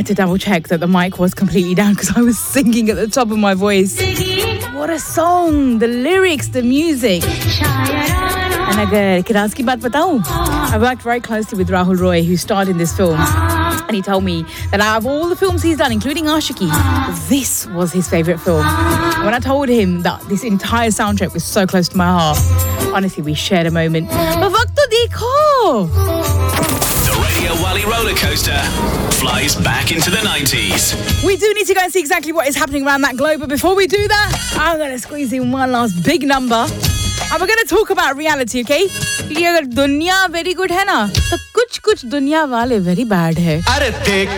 to double check that the mic was completely down because I was singing at the top of my voice. What a song! The lyrics, the music. And agar Kiraz ki baat bataun, I worked very closely with Rahul Roy, who starred in this film. And he told me that out of all the films he's done, including Aashiqui, this was his favourite film. And when I told him that this entire soundtrack was so close to my heart, honestly, we shared a moment. But waqt to dekho! The Radio Wally roller coaster flies back into the 90s. We do need to go and see exactly what is happening around that globe, but before we do that, I'm going to squeeze in one last big number. And we're going to talk about reality, okay? Because if dunya very good hai na, to kuch dunya wale very bad hai.